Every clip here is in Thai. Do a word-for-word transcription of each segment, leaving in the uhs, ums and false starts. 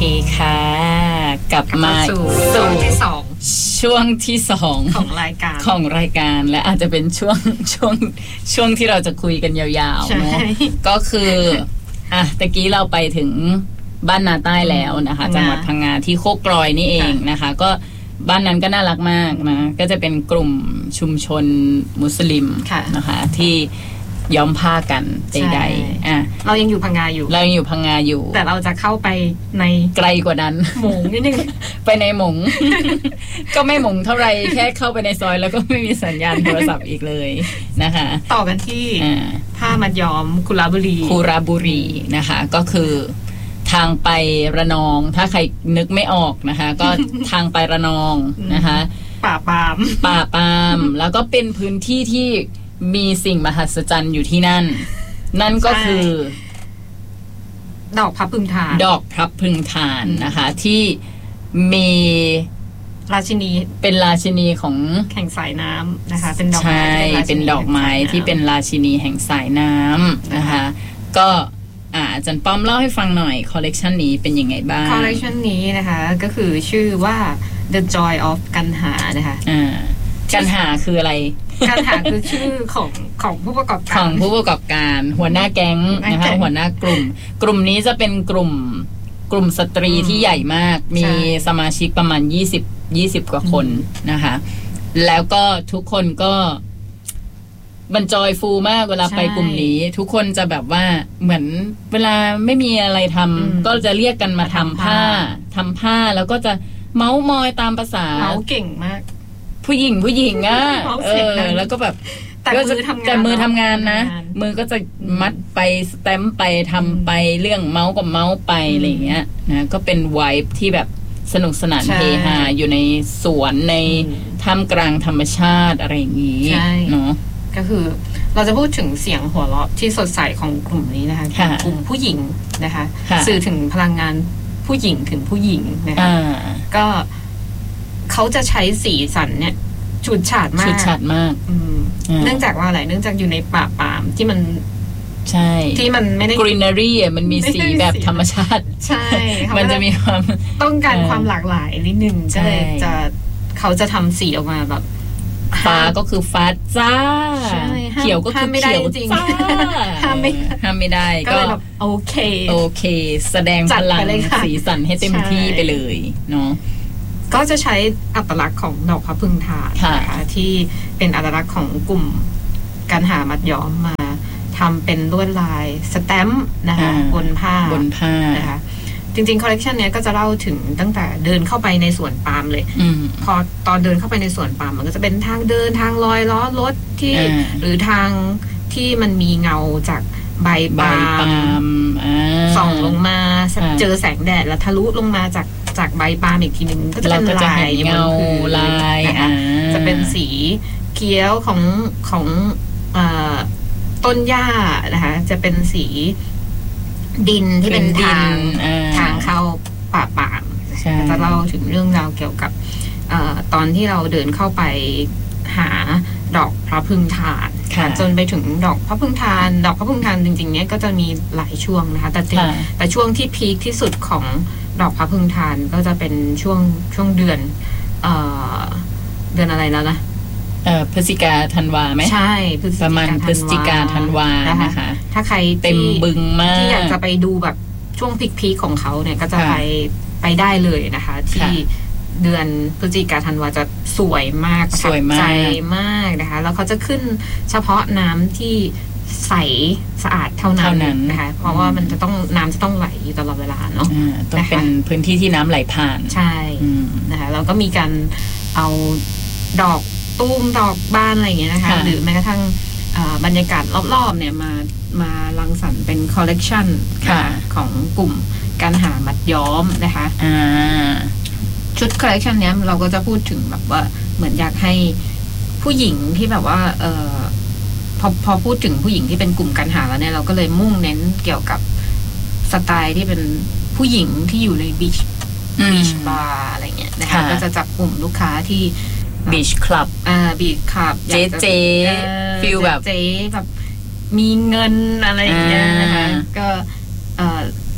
ค่ะกลับมาสู่ช่วงที่สองช่วงที่สองของรายการของรายการและอาจจะเป็นช่วงช่วงช่วงที่เราจะคุยกันยาวๆเนาะก็คืออ่ะตะกี้เราไปถึงบ้านนาใต้แล้วนะคะจังหวัดพังงาที่โคกกลอยนี่เองนะคะก็บ้านนั้นก็น่ารักมากนะก็จะเป็นกลุ่มชุมชนมุสลิมนะคะที่ย้อมผ้ากันใดๆอ่ะเรายังอยู่พังงาอยู่เรายังอยู่พังงาอยู่แต่เราจะเข้าไปในไกลกว่านั้นหมงนิดนึงไปในหมง ก็ไม่หมงเท่าไรแค่เข้าไปในซอยแล้วก็ไม่มีสัญญาณโทรศัพท์อีกเลยนะคะต่อกันที่ผ้ามัดย้อมคุราบุรีคุราบุรีนะคะก็คือทางไประนองถ้าใครนึกไม่ออกนะคะก็ทางไประนองนะคะป่าปามป่าปามแล้วก็เป็นพื้นที่ที่มีสิ่งมหัศจรรย์อยู่ที่นั่นนั่นก็คือดอกพระพึงทานดอกพระพึงทานนะคะที่มีราชินีเป็นราชินีของแห่งสายน้ำนะคะเป็นดอกไม้ใช่เป็นดอกไม้ที่เป็นราชินีแห่งสายน้ำนะคะก็อาจารย์ป้อมเล่าให้ฟังหน่อยคอลเลกชันนี้เป็นยังไงบ้างคอลเลกชันนี้นะคะก็คือชื่อว่า The Joy of กันหานะคะอ่ากันหาคืออะไรกันหาคือชื่อของของผู้ประกอบการของผู้ประกอบการหัวหน้าแก๊งนะคะหัวหน้ากลุ่มกลุ่มนี้จะเป็นกลุ่มกลุ่มสตรีที่ใหญ่มากมีสมาชิกประมาณยี่สิบ ยี่สิบกว่าคนนะคะแล้วก็ทุกคนก็บรรจอยฟูมากเวลาไปกลุ่มนี้ทุกคนจะแบบว่าเหมือนเวลาไม่มีอะไรทำก็จะเรียกกันมาทำผ้าทำผ้าแล้วก็จะเมาส์มอยตามภาษาเมาส์เก่งมากผู้หญิงผู้หญิงอ่ะเออแล้วก็แบบก็จะแต่มือทำงานนะมือก็จะมัดไปสแตมป์ไปทำไปเรื่องเมาส์กับเมาส์ไปอะไรเงี้ยนะก็เป็นไวบ์ที่แบบสนุกสนานเฮฮาอยู่ในสวนในท่ามกลางธรรมชาติอะไรอย่างงี้เนาะก็คือเราจะพูดถึงเสียงหัวเราะที่สดใสของกลุ่มนี้นะคะกลุ่มผู้หญิงนะคะสื่อถึงพลังงานผู้หญิงถึงผู้หญิงนะคะก็เขาจะใช้สีสันเนี่ยฉุดฉาดมากฉุดฉาดมากเนื่องจากว่าอะไรเนื่องจากอยู่ในป่าปามที่มันใช่ที่มันไม่ได้ greenery อ่ะมันมีสีแบบธรรมชาติใช่มันจะมีความต้องการความหลากหลายนิดนึงก็เลยจะเขาจะทำสีออกมาแบบฟ้าก็คือฟ้าจ้าเขียวก็คือเขียวจ้าห้ามไม่ห้ามไม่ได้ก็แบบโอเคโอเคแสดงพลังสีสันให้เต็มที่ไปเลยเนาะก็จะใช้อัตลักษณ์ของดอกพระพึงทานนะคะที่เป็นอัตลักษณ์ของกลุ่มการหามัดย้อมมาทำเป็นลวดลายสแตมป์นะคะบนผ้าบนผ้านะคะจริงๆคอลเลกชันนี้ก็จะเล่าถึงตั้งแต่เดินเข้าไปในสวนปาล์มเลยพอตอนเดินเข้าไปในสวนปาล์มมันก็จะเป็นทางเดินทางลอยล้อรถที่หรือทางที่มันมีเงาจากใบปาล์มส่องลงมาเจอแสงแดดแล้วทะลุลงมาจากจากใบปาล์มอีกทีนึงก็จะเป็นลายเงาลายนะคะจะเป็นสีเขียวของของต้นหญ้านะคะจะเป็นสีดินที่เป็นทางทางเข้าป่าปามจะเล่าถึงเรื่องราวเกี่ยวกับตอนที่เราเดินเข้าไปหาดอกพระพึงทานจนไปถึงดอกพระพึงทานดอกพระพึงทานจริงๆเนี้ยก็จะมีหลายช่วงนะคะแต่แต่ช่วงที่พีคที่สุดของดอกพระพึงทานก็จะเป็นช่วงช่วงเดือนเอ่อเดือนอะไรแล้วนะเอ่อพฤศจิกาธันวาไหมใช่ประมาณพฤศจิกาธันวานะคะถ้าใครเต็มบึงมากที่อยากจะไปดูแบบช่วงพีคๆของเขาเนี่ยก็จะไปไปได้เลยนะคะที่เดือนพฤศจิกาธันวาจะสวยมากสวยมากใจมากนะคะแล้วเขาจะขึ้นเฉพาะน้ำที่ใสสะอาดเท่านั้นนะคะเพราะว่ามันจะต้องน้ำจะต้องไหลอยู่ตลอดเวลาเนาะต้องเป็นพื้นที่ที่น้ำไหลผ่านใช่นะคะแล้วก็มีการเอาดอกตูมดอกบานอะไรอย่างเงี้ยนะคะหรือแม้กระทั่งบรรยากาศรอบๆเนี่ยมามารังสรรค์เป็นคอลเลกชันของกลุ่มการหามัดย้อมนะคะชุดคอลเลกชันเนี้ยเราก็จะพูดถึงแบบว่าเหมือนอยากให้ผู้หญิงที่แบบว่าเออพอพอพูดถึงผู้หญิงที่เป็นกลุ่มการหาแล้วเนี่ยเราก็เลยมุ่งเน้นเกี่ยวกับสไตล์ที่เป็นผู้หญิงที่อยู่ในบีชบีชบาร์อะไรเงี้ยนะคะก็จะจับกลุ่มลูกค้าที่บีชคลับอ่าบีชคลับเจ๊เจ๊ฟีลแบบเจ๊แบบมีเงินอะไรอย่างเงี้ยนะคะก็เอ่อ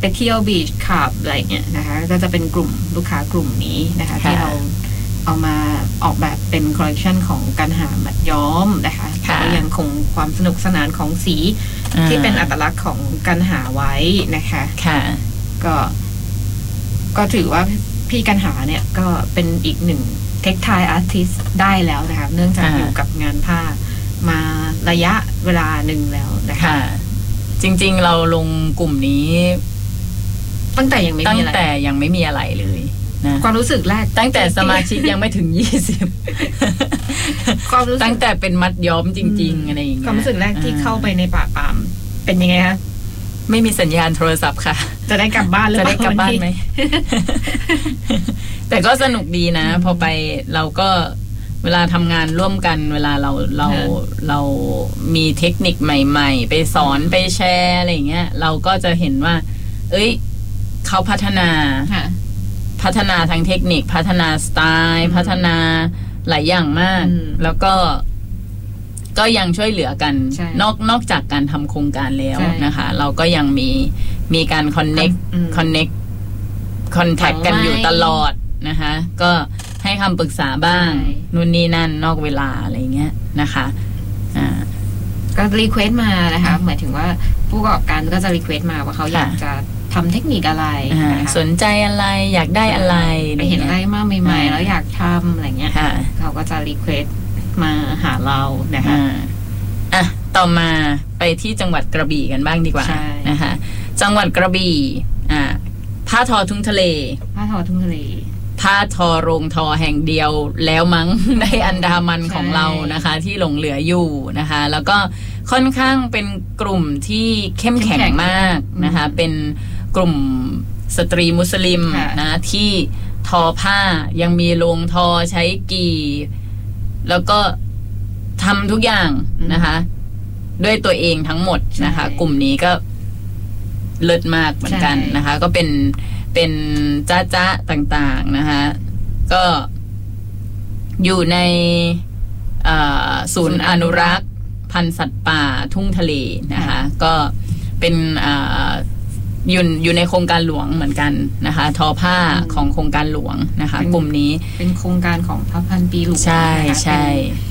ไปเที่ยวบีชคลับอะไรเงี้ยนะคะก็จะเป็นกลุ่มลูกค้ากลุ่มนี้นะคะที่เราเอามาออกแบบเป็นคอลเลคชันของการหามัดย้อมนะคะก็ยังคงความสนุกสนานของสีที่เป็นอัตลักษณ์ของการหาไว้นะคะค่ะก็ก็ถือว่าพี่กันหาเนี่ยก็เป็นอีกหนึ่งเทคไทยอาร์ติสได้แล้วนะคะเนื่องจากอยู่กับงานผ้ามาระยะเวลาหนึ่งแล้วนะคะจริงๆเราลงกลุ่มนี้ตั้งแต่ยังไม่มีอะไรตั้งแต่ยังไม่มีอะไรเลยนะความรู้สึกแรกตั้งแต่สมาชิกยังไม่ถึงยี่สิบความรู้สึกตั้งแต่เป็นมัดย้อมจริงๆอะไรอย่างเงี้ยความรู้สึกแรกที่เข้าไปในป่าปามเป็นยังไงคะไม่มีสัญญาณโทรศัพท์ค่ะจะได้กลับบ้านหรือจะได้กลับบ้านไหมแต่ก็สนุกดีนะพอไปเราก็เวลาทำงานร่วมกันเวลาเราเราเรามีเทคนิคใหม่ๆไปสอนไปแชร์อะไรอย่างเงี้ยเราก็จะเห็นว่าเอ้ยเขาพัฒนาพัฒนาทางเทคนิคพัฒนาสไตล์พัฒนาหลายอย่างมากแล้วก็ก็ยังช่วยเหลือกันนอกนอกจากการทำโครงการแล้วนะคะเราก็ยังมีมีการคอนเน็กคอนเน็กคอนแทคกันอยู่ตลอดนะคะก็ให้คำปรึกษาบ้างนู่นนี่นั่นนอกเวลาอะไรเงี้ยนะคะอ่าก็รีเควสต์มานะคะหมายถึงว่าผู้ประกอบการก็จะรีเควสต์มาว่าเขาอยากจะทำเทคนิคอะไรสนใจอะไรอยากได้อะไรไปเห็นอะไรมากใหม่ๆแล้วอยากทำอะไรเงี้ยเขาก็จะรีเควสต์มาหาเรานะคะอ่ะต่อมาไปที่จังหวัดกระบี่กันบ้างดีกว่านะคะจังหวัดกระบี่อ่าผ้าทอทุ่งทะเลผ้าทอทุ่งทะเลผ้าทอโรงทอแห่งเดียวแล้วมั้งในอันดามันของเรานะคะที่หลงเหลืออยู่นะคะแล้วก็ค่อนข้างเป็นกลุ่มที่เข้มแข็งมากนะคะเป็นกลุ่มสตรีมุสลิมนะที่ทอผ้ายังมีโรงทอใช้กี่แล้วก็ทำทุกอย่างนะคะด้วยตัวเองทั้งหมดนะคะกลุ่มนี้ก็เลิศมากเหมือนกันนะคะก็เป็นเป็นจ้าจ้าต่างๆนะคะก็อยู่ในศูนย์อนุรักษ์พันธุ์สัตว์ป่าทุ่งทะเลนะคะก็เป็นอยู่อยู่ในโครงการหลวงเหมือนกันนะคะทอผ้าของโครงการหลวงนะคะกลุ่มนี้เป็นโครงการของพระพันปีหลวงใช่ใช่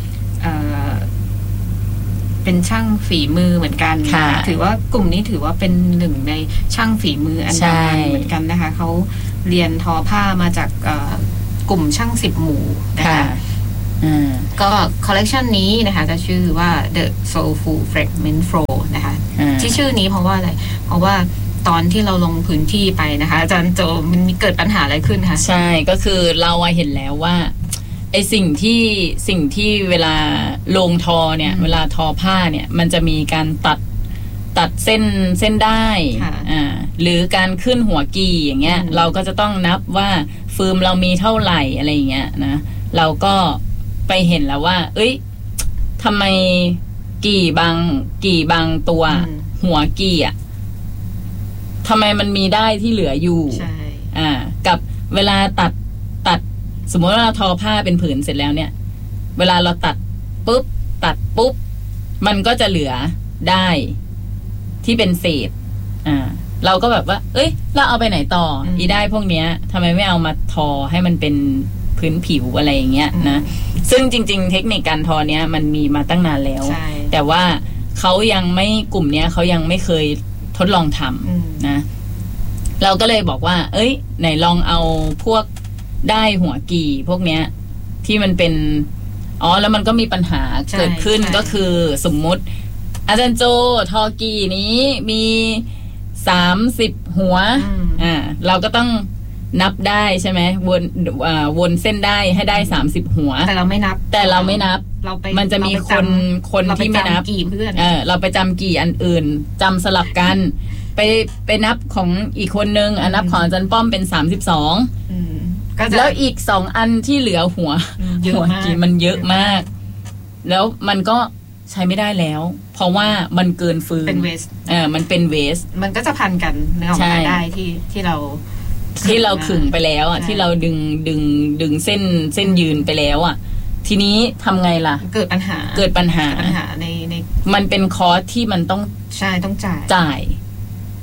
เป็นช่างฝีมือเหมือนกันถือว่ากลุ่มนี้ถือว่าเป็นหนึ่งในช่างฝีมืออันดับเหมือนกันนะคะเขาเรียนทอผ้ามาจากกลุ่มช่างสิบหมู่นะคะก็คอลเลกชันนี้นะคะจะชื่อว่า The Soulful Fragment Flow นะคะที่ชื่อนี้เพราะว่าอะไรเพราะว่าตอนที่เราลงพื้นที่ไปนะคะอาจารย์โจมันมีเกิดปัญหาอะไรขึ้นคะใช่ก็คือเราเห็นแล้วว่าไอสิ่งที่สิ่งที่เวลาลงทอเนี่ยเวลาทอผ้าเนี่ยมันจะมีการตัดตัดเส้นเส้นได้อ่าหรือการขึ้นหัวกี่อย่างเงี้ยเราก็จะต้องนับว่าฟืมเรามีเท่าไหร่อะไรอย่างเงี้ยนะเราก็ไปเห็นแล้วว่าเอ้ยทำไมกี่บางกี่บางตัวหัวกี่อ่ะทำไมมันมีได้ที่เหลืออยู่อ่ากับเวลาตัดตัดสมมติว่าเราทอผ้าเป็นผืนเสร็จแล้วเนี่ยเวลาเราตัดปุ๊บตัดปุ๊บมันก็จะเหลือได้ที่เป็นเศษอ่าเราก็แบบว่าเอ้ยเราเอาไปไหนต่ออีได้พวกเนี้ยทำไมไม่เอามาทอให้มันเป็นพื้นผิวอะไรอย่างเงี้ยนะซึ่งจริงๆเทคนิคการทอเนี้ยมันมีมาตั้งนานแล้วแต่ว่าเขายังไม่กลุ่มเนี้ยเขายังไม่เคยทดลองทำนะเราก็เลยบอกว่าเอ้ยไหนลองเอาพวกได้หัวกี่พวกเนี้ยที่มันเป็นอ๋อแล้วมันก็มีปัญหาเกิดขึ้นก็คือสมมุติอาจารย์โจทอกี่นี้มีสามสิบหัวอ่าเราก็ต้องนับได้ใช่ไหมวนอ่าวนเส้นได้ให้ได้สามสิบหัวแต่เราไม่นับแต่เราไม่นับมันจะมีคนคนที่ไม่นับกี่เพื่อนเออเราไปจำกี่อันอื่นจำสลับกันไปไปนับของอีกคนนึงอ่ะนับของอาจารย์ป้อมเป็นสามสิบสองแล้วอีกสองอันที่เหลือหัวหัวกี่มันเยอะมากแล้วมันก็ใช้ไม่ได้แล้วเพราะว่ามันเกินฟืนเป็นเวสเออมันเป็นเวสมันก็จะพันกันเนื้อออกมาได้ที่ที่เราที่เราขึงไปแล้วอ่ะที่เราดึงดึงดึงเส้นเส้นยืนไปแล้วอ่ะทีนี้ทำไงล่ะเกิดปัญหาเกิดปัญหาปัญหาในในมันเป็นคอสที่มันต้องใช่ต้องจ่ายจ่าย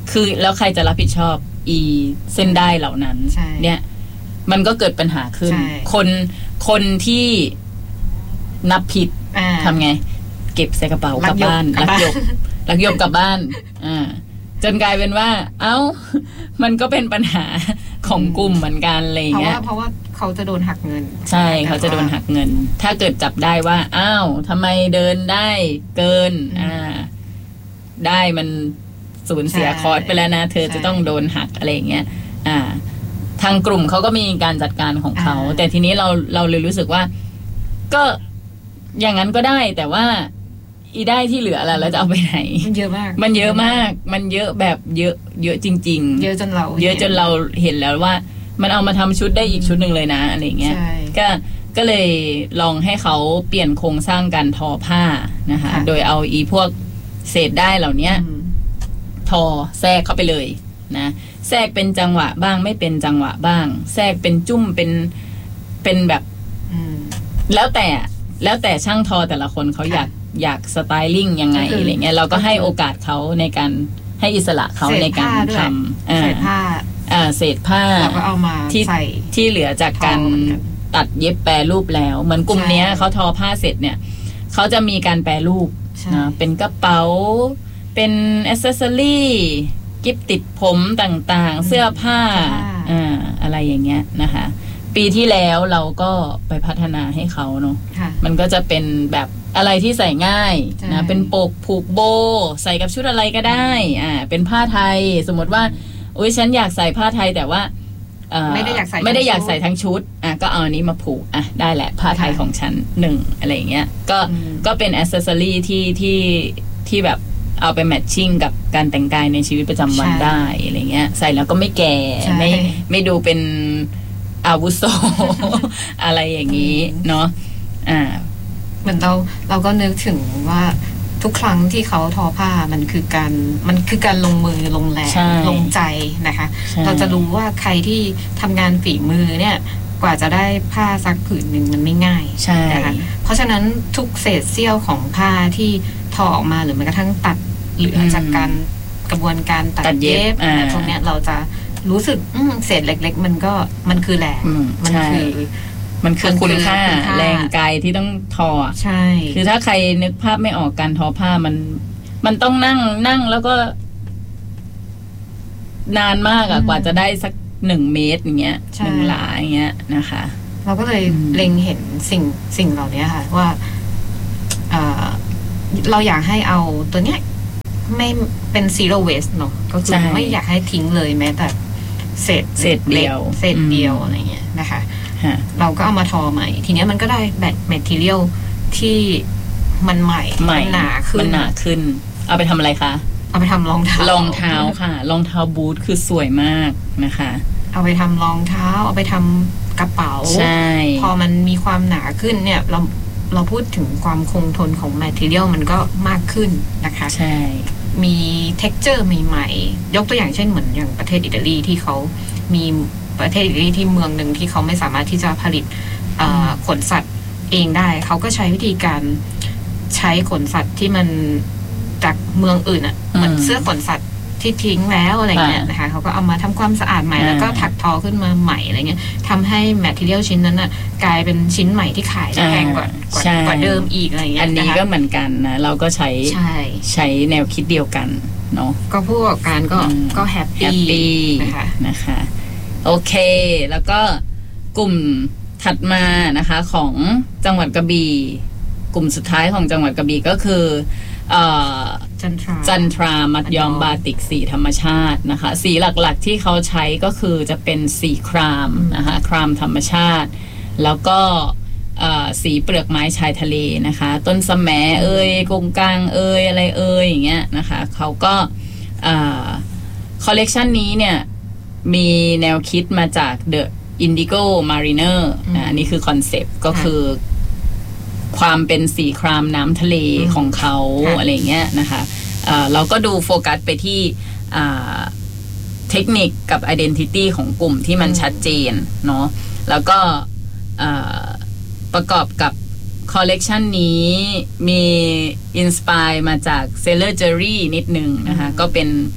คือแล้วใครจะรับผิดชอบอีเส้นได้เหล่านั้นเนี่ยมันก็เกิดปัญหาขึ้นคนคนที่นับผิดทำไงเก็บใส่กระเป๋ากลับบ้านลักยกลักยกกลับบ้านอ่าจนกลายเป็นว่าเอ้ามันก็เป็นปัญหาของกลุ่มเหมือนกันอะไรอย่างเงี้ยเพราะว่าเพราะว่าเขาจะโดนหักเงินใช่เขาจะโดนหักเงินถ้าเกิดจับได้ว่าอ้าวทำไมเดินได้เกินอ่าได้มันสูญเสียคอร์สไปแล้วนะเธอจะต้องโดนหักอะไรอย่างเงี้ยอ่าทางกลุ่มเขาก็มีการจัดการของเขาแต่ทีนี้เราเราเลยรู้สึกว่าก็อย่างนั้นก็ได้แต่ว่าอีได้ที่เหลืออะไรแล้วจะเอาไปไหนมันเยอะมากมันเยอะมากมันเยอะแบบเยอะเยอะจริงๆเยอะจนเราเยอะจนเราเห็นแล้วว่ามันเอามาทำชุดได้อีกชุดหนึ่งเลยนะอะไรเงี้ยก็ก็เลยลองให้เขาเปลี่ยนโครงสร้างการทอผ้านะคะโดยเอาอีพวกเศษได้เหล่านี้ทอแทรกเข้าไปเลยนะแทรกเป็นจังหวะบ้างไม่เป็นจังหวะบ้างแทรกเป็นจุ้มเป็นเป็นแบบแล้วแต่แล้วแต่ช่างทอแต่ละคนเขาอยากอยากสไตลิ่งยังไงอะไรเงี้ยเราก็ให้โอกาสเขาในการให้อิสระเขาในการทำเศษผ้าอ่าเศษผ้าเราก็เอามาที่ที่เหลือจากการตัดเย็บแปรรูปแล้วเหมือนกลุ่มนี้เขาทอผ้าเสร็จเนี่ยเขาจะมีการแปรรูปนะเป็นกระเป๋าเป็นแอคเซสซอรี่กิ๊บติดผมต่างๆเสื้อผ้าอ่าอะไรอย่างเงี้ยนะคะปีที่แล้วเราก็ไปพัฒนาให้เขาเนาะมันก็จะเป็นแบบอะไรที่ใส่ง่ายนะเป็นปกผูกโบใส่กับชุดอะไรก็ได้อ่าเป็นผ้าไทยสมมติว่าอุ้ยฉันอยากใส่ผ้าไทยแต่ว่าไม่ได้อยากใส่ไม่ได้อยากใส่ทั้งชุดอ่ะก็เอาอันนี้มาผูกอ่ะได้แหละผ้าไทยของฉันหนึ่งอะไรอย่างเงี้ยก็ก็เป็นแอคเซสซอรี่ที่ที่ที่แบบเอาไปแมทชิ่งกับการแต่งกายในชีวิตประจำวันได้อะไรเงี้ยใส่แล้วก็ไม่แก่ไม่ไม่ดูเป็นอาวุโส อะไรอย่างนี้เนาะอ่าเหมือนเราเราก็นึกถึงว่าทุกครั้งที่เขาทอผ้ามันคือการมันคือการลงมือลงแรงลงใจนะคะเราจะรู้ว่าใครที่ทำงานฝีมือเนี่ยกว่าจะได้ผ้าซักผืนหนึ่งมันไม่ง่ายนะคะเพราะฉะนั้นทุกเศษเสี้ยวของผ้าที่ทอออกมาหรือแม้กระทั่งตัดเหลือจากการกระบวนการตัดเย็บอะไรพวกนี้เราจะรู้สึกเศษเล็กๆมันก็มันคือแรงมันคือมันคือคุณค่าแรงกายที่ต้องทอใช่คือถ้าใครนึกภาพไม่ออกการทอผ้ามันมันต้องนั่งนั่งแล้วก็นานมากอะกว่าจะได้สักหนึ่งเมตรอย่างเงี้ยหนึ่งหลาอย่างเงี้ยนะคะเราก็เลยเล็งเห็นสิ่งสิ่งเหล่านี้ค่ะว่าเราอยากให้เอาตัวเนี้ยไม่เป็น zero waste เนาะก็คือไม่อยากให้ทิ้งเลยแม้แต่เศษเศษเดียวเศษเดียวอะไรเงี้ยนะคะเราก็เอามาทอใหม่ทีนี้มันก็ได้แบบแมททีเรียลที่มันใหม่มันหนาขึ้นมันหนาขึ้นเอาไปทำอะไรคะเอาไปทำรองเท้ารองเท้าค่ะรองเท้าบูทคือสวยมากนะคะเอาไปทำรองเท้าเอาไปทำกระเป๋าใช่พอมันมีความหนาขึ้นเนี่ยเราเราพูดถึงความคงทนของแมททีเรียลมันก็มากขึ้นนะคะใช่มี texture ใหม่ๆยกตัวอย่างเช่นเหมือนอย่างประเทศอิตาลีที่เขามีประเทศอิตาลีที่เมืองหนึ่งที่เขาไม่สามารถที่จะผลิตขนสัตว์เองได้เขาก็ใช้วิธีการใช้ขนสัตว์ที่มันจากเมืองอื่นอ่ะเหมือนเสื้อขนสัตว์ที่ทิ้งแล้วอะไรเงี้ยนะคะเขาก็เอามาทำความสะอาดใหม่แล้วก็ถักทอขึ้นมาใหม่อะไรเงี้ยทำให้แมททีเรียลชิ้นนั้นน่ะกลายเป็นชิ้นใหม่ที่ขายแพงกว่ากว่าเดิมอีกอะไรเงี้ยอันนี้ก็เหมือนกันนะเราก็ใช้ใช้แนวคิดเดียวกันเนาะก็ผู้ประกอบการก็ก็แฮปปี้นะคะนะคะโอเคแล้วก็กลุ่มถัดมานะคะของจังหวัดกระบี่กลุ่มสุดท้ายของจังหวัดกระบี่ก็คือจันทราจันทรามัดย้อมบาติกสีธรรมชาตินะคะสีหลักๆที่เขาใช้ก็คือจะเป็นสีครามนะคะครามธรรมชาติแล้วก็สีเปลือกไม้ชายทะเลนะคะต้นสะแหมเอ่ยกงกลางเอ่ยอะไรเอ่ยอย่างเงี้ยนะคะเขาก็คอลเลกชันนี้เนี่ยมีแนวคิดมาจาก The Indigo Mariner นะอันนี้คือคอนเซปต์ก็คือความเป็นสีครามน้ำทะเลของเขาอะไรเงี้ยนะคะเราก็ดูโฟกัสไปที่เทคนิคกับ identity ของกลุ่มที่มันชัดเจนเนาะแล้วก็ประกอบกับคอลเลกชันนี้มีอินสปายมาจาก Sailor Jerry นิดนึงนะคะก็เป็นเ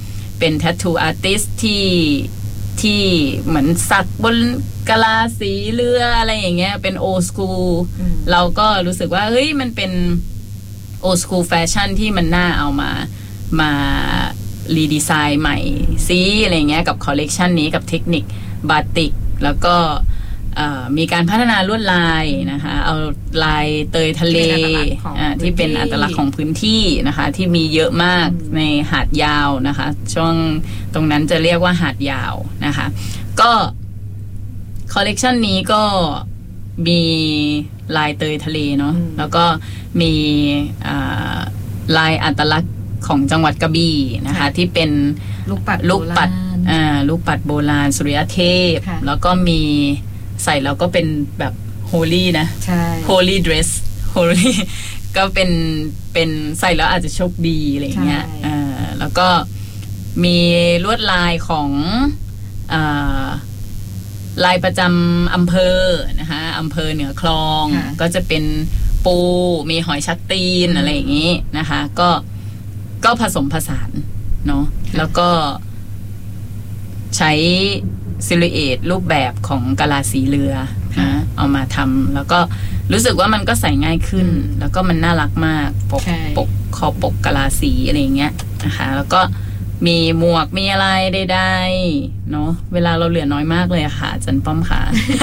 เป็น tattoo artist ที่ที่เหมือนสักบนกะลาสีเรืออะไรอย่างเงี้ยเป็น old school เราก็รู้สึกว่าเฮ้ยมันเป็น old school fashion ที่มันน่าเอามามารีดีไซน์ใหม่ซีอะไรเงี้ยกับคอลเลกชันนี้กับเทคนิคบาติกแล้วก็มีการพัฒนาลวดลายนะคะเอาลายเตยทะเลที่เป็นอัตลักษณ์ของพื้นที่นะคะที่มีเยอะมากในหาดยาวนะคะช่วงตรงนั้นจะเรียกว่าหาดยาวนะคะก็คอลเลกชันนี้ก็มีลายเตยทะเลเนาะแล้วก็มีลายอัตลักษณ์ของจังหวัดกระบี่นะคะที่เป็นลูกปัดลูกปัดอ่าลูกปัดโบราณสุริยเทพแล้วก็มีใส่แล้วก็เป็นแบบโฮลี่นะใช่ holy dress holy ก็เป็นเป็นใส่แล้วอาจจะโชคดีอะไรอย่างเงี้ยอ่าแล้วก็มีลวดลายของอ่าลายประจำอำเภอนะคะอำเภอเหนือคลองก็จะเป็นปูมีหอยชักตีนอะไรอย่างงี้นะคะก็ก็ผสมผสานเนาะแล้วก็ใช้ซิลูเอตรูปแบบของกะลาสีเรือนะเอามาทำแล้วก็รู้สึกว่ามันก็ใส่ง่ายขึ้นแล้วก็มันน่ารักมากปกปกคอปกกะลาสีอะไรอย่างเงี้ยนะคะแล้วก็มีหมวกมีอะไรได้ๆเนาะเวลาเราเหลือน้อยมากเลยค่ะจันป้อมค่ะ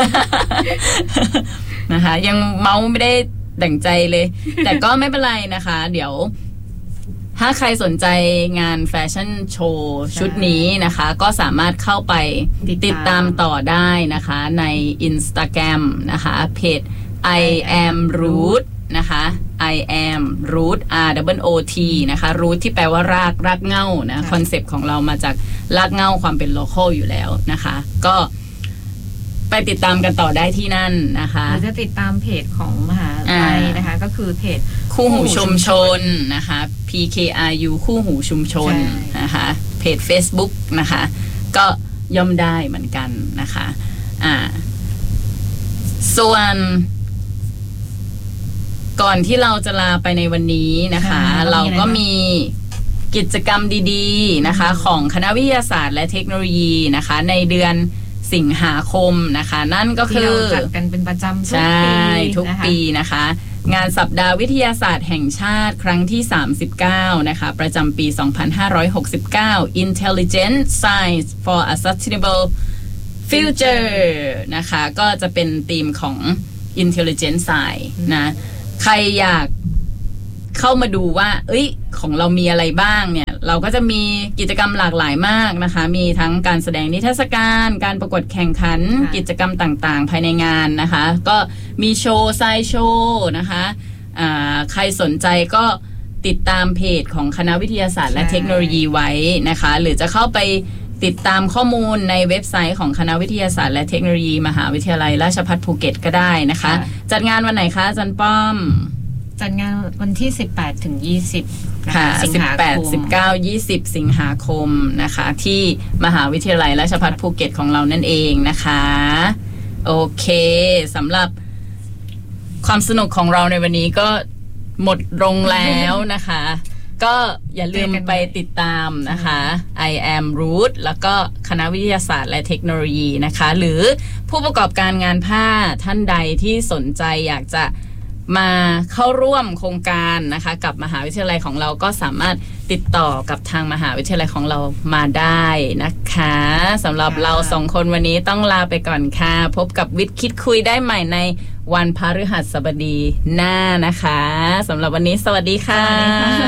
นะคะยังเมาไม่ได้ดั่งใจเลยแต่ก็ไม่เป็นไรนะคะเดี๋ยวถ้าใครสนใจงานแฟชั่นโชว์ชุดนี้นะคะก็สามารถเข้าไปติดตามต่อได้นะคะใน Instagram นะคะเพจ I am root นะคะ I am root R O O T นะคะ root ที่แปลว่ารากรากเหง้านะคอนเซปต์ของเรามาจากรากเหง้าความเป็น local อยู่แล้วนะคะก็ไปติดตามกันต่อได้ที่นั่นนะคะหรือจะติดตามเพจของมหาลัยนะคะก็คือเพจคู่หูชุมชนนะคะ P K R U คู่หูชุมชนนะคะเพจ Facebook นะคะก็ย่อมได้เหมือนกันนะคะอ่าส่วนก่อนที่เราจะลาไปในวันนี้นะคะเราก็มีกิจกรรมดีๆนะคะของคณะวิทยาศาสตร์และเทคโนโลยีนะคะในเดือนสิงหาคมนะคะนั่นก็คือที่เราจัดกันเป็นประจำทุกปีใช่ทุกปีนะคะงานสัปดาห์วิทยาศาสตร์แห่งชาติครั้งที่สามสิบเก้านะคะประจำปีสองพันห้าร้อยหกสิบเก้า Intelligent Science for a Sustainable Future นะคะก็จะเป็นธีมของ Intelligent Science นะใครอยากเข้ามาดูว่าเอ้ยของเรามีอะไรบ้างเนี่ยเราก็จะมีกิจกรรมหลากหลายมากนะคะมีทั้งการแสดงนิทรรศการการประกวดแข่งขันกิจกรรมต่างๆภายในงานนะคะก็มีโชว์ไซด์โชว์นะคะอ่าใครสนใจก็ติดตามเพจของคณะวิทยาศาสตร์และเทคโนโลยีไว้นะคะหรือจะเข้าไปติดตามข้อมูลในเว็บไซต์ของคณะวิทยาศาสตร์และเทคโนโลยีมหาวิทยาลัยราชภัฏภูเก็ตก็ได้นะคะจัดงานวันไหนคะอาจารย์ป้อมจัดงานวันที่สิบแปดถึงยี่สิบค่ะสิบแปด สิบเก้า ยี่สิบสิงหาคมนะคะที่มหาวิทยาลัยราชภัฏภูเก็ตของเรานั่นเองนะคะโอเคสำหรับความสนุกของเราในวันนี้ก็หมดลงแล้วนะคะก็อย่าลืมไปติดตามนะคะ I am root แล้วก็คณะวิทยาศาสตร์และเทคโนโลยีนะคะหรือผู้ประกอบการงานผ้าท่านใดที่สนใจอยากจะมาเข้าร่วมโครงการนะคะกับมหาวิทยาลัยของเราก็สามารถติดต่อกับทางมหาวิทยาลัยของเรามาได้นะคะสำหรับเราสองคนวันนี้ต้องลาไปก่อนค่ะพบกับวิทย์คิดคุยได้ใหม่ในวันพฤหัสบดีหน้านะคะสำหรับวันนี้สวัสดีค่ะ